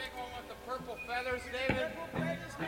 big one with the purple feathers, David? Purple feathers,